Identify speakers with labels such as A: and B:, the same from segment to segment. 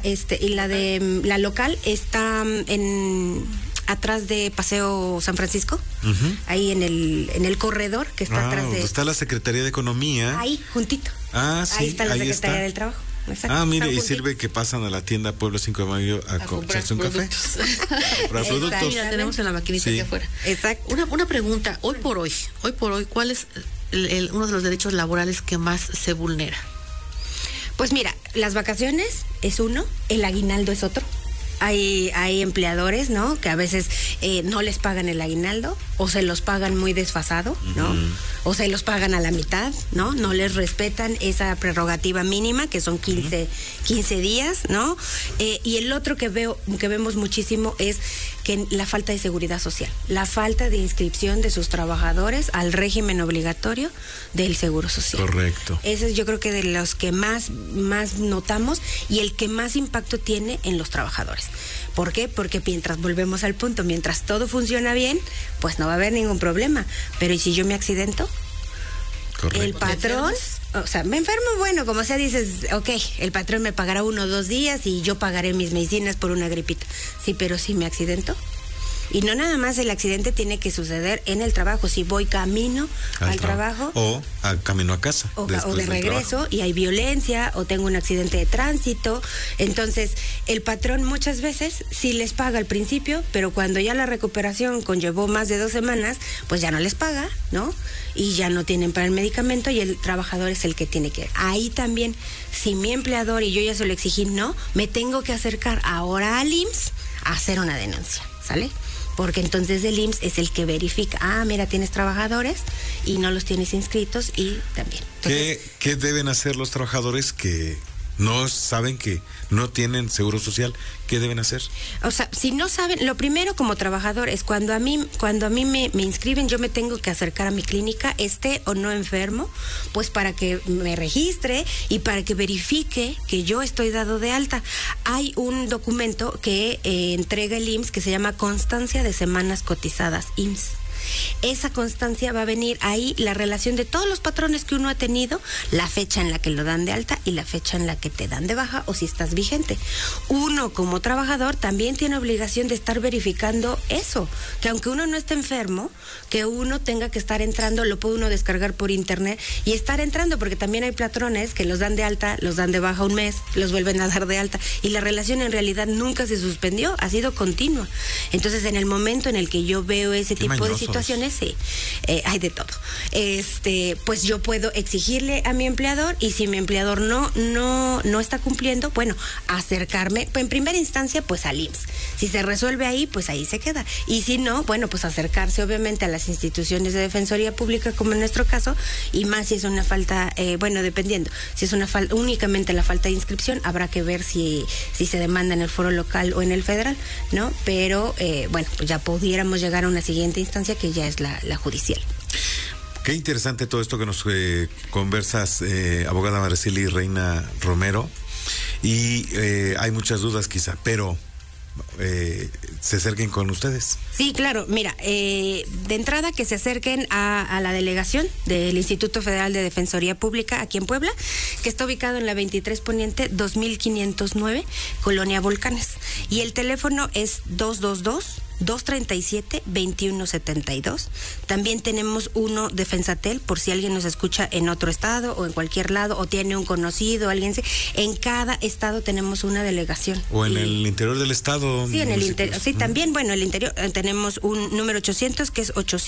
A: de la local está atrás de Paseo San Francisco, ahí en el corredor que está atrás de...
B: Está la Secretaría de Economía.
A: Ahí, juntito.
B: Sí,
A: ahí está la Secretaría del Trabajo.
B: Exacto. Mire, y sirve que pasan a la tienda Pueblo 5 de Mayo a comprarse un café. Comprar productos.
C: Sí, la tenemos en la maquinita aquí afuera.
A: Exacto.
C: Una pregunta, hoy por hoy, ¿cuál es uno de los derechos laborales que más se vulnera?
A: Pues mira, las vacaciones es uno, el aguinaldo es otro. Hay empleadores, ¿no? Que a veces no les pagan el aguinaldo o se los pagan muy desfasado, ¿no? O se los pagan a la mitad, ¿no? No les respetan esa prerrogativa mínima que son 15 días, ¿no? Y el otro que vemos muchísimo es que la falta de seguridad social, la falta de inscripción de sus trabajadores al régimen obligatorio del Seguro Social.
B: Correcto.
A: Ese es yo creo que de los que más notamos y el que más impacto tiene en los trabajadores. ¿Por qué? Porque volvemos al punto, mientras todo funciona bien, pues no va a haber ningún problema. Pero ¿y si yo me accidento?
B: Correcto.
A: El patrón, o sea, me enfermo, bueno, como sea, dices, ok, el patrón me pagará 1 o 2 días y yo pagaré mis medicinas por una gripita. Sí, pero si me accidento. Y no nada más el accidente tiene que suceder en el trabajo, si voy camino al trabajo.
B: O camino a casa.
A: O de regreso y hay violencia o tengo un accidente de tránsito. Entonces, el patrón muchas veces sí les paga al principio, pero cuando ya la recuperación conllevó más de 2 semanas, pues ya no les paga, ¿no? Y ya no tienen para el medicamento y el trabajador es el que tiene que... Ahí también, si mi empleador y yo ya se lo exigí, no, me tengo que acercar ahora al IMSS a hacer una denuncia, ¿sale? Porque entonces el IMSS es el que verifica, mira, tienes trabajadores y no los tienes inscritos y también. Entonces,
B: ¿Qué deben hacer los trabajadores que no saben que no tienen seguro social? ¿Qué deben hacer?
A: O sea, si no saben, lo primero como trabajador es cuando a mí me inscriben, yo me tengo que acercar a mi clínica, esté o no enfermo, pues para que me registre y para que verifique que yo estoy dado de alta. Hay un documento que entrega el IMSS que se llama Constancia de Semanas Cotizadas IMSS. Esa constancia va a venir ahí la relación de todos los patrones que uno ha tenido, la fecha en la que lo dan de alta y la fecha en la que te dan de baja o si estás vigente. Uno como trabajador también tiene obligación de estar verificando eso, que aunque uno no esté enfermo, que uno tenga que estar entrando, lo puede uno descargar por internet y estar entrando, porque también hay patrones que los dan de alta, los dan de baja 1 mes, los vuelven a dar de alta y la relación en realidad nunca se suspendió, ha sido continua. Entonces en el momento en el que yo veo ese tipo de situaciones, sí, hay de todo. Pues yo puedo exigirle a mi empleador y si mi empleador no está cumpliendo, bueno, acercarme, en primera instancia, pues al IMSS. Si se resuelve ahí, pues ahí se queda. Y si no, bueno, pues acercarse obviamente a las instituciones de Defensoría Pública, como en nuestro caso, y más si es una falta, dependiendo, si es una falta, únicamente la falta de inscripción, habrá que ver si se demanda en el foro local o en el federal, ¿no? Pero, pues ya pudiéramos llegar a una siguiente instancia que ya es la judicial.
B: Qué interesante todo esto que nos conversas, abogada Araceli Reina Romero, y hay muchas dudas quizá, pero se acerquen con ustedes.
A: Sí, claro, mira, de entrada que se acerquen a la delegación del Instituto Federal de Defensoría Pública aquí en Puebla, que está ubicado en la 23 Poniente 2509, Colonia Volcanes, y el teléfono es 222-237-2172. También tenemos uno de Fensatel, por si alguien nos escucha en otro estado o en cualquier lado, o tiene un conocido, en cada estado tenemos una delegación.
B: O en el interior del estado.
A: Sí, en el interior, sí, también, bueno, el interior tenemos un número 800 que es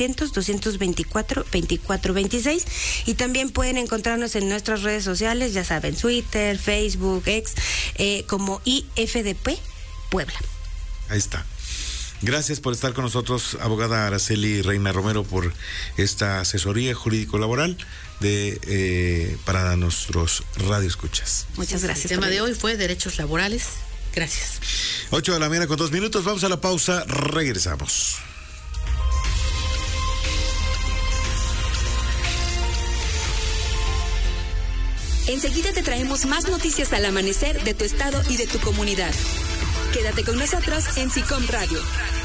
A: 800-224-2426 y también pueden encontrarnos en nuestras redes sociales, ya saben, Twitter, Facebook, X, como IFDP Puebla.
B: Ahí está. Gracias por estar con nosotros, abogada Araceli Reina Romero, por esta asesoría jurídico-laboral para nuestros radioescuchas.
A: Muchas gracias.
C: El tema de hoy fue derechos laborales. Gracias.
B: 8:00 con 2 minutos. Vamos a la pausa. Regresamos.
D: Enseguida te traemos más noticias al amanecer de tu estado y de tu comunidad. Quédate con nosotros en SICOM Radio.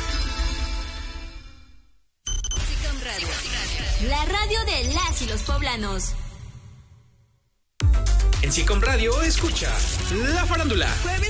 D: SICOM Radio, la radio de las y los poblanos.
E: En SICOM Radio escucha La Farándula.